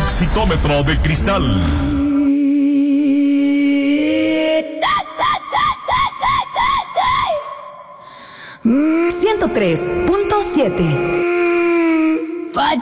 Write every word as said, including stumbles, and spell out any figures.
Exitómetro de cristal. ciento tres punto siete. Pa'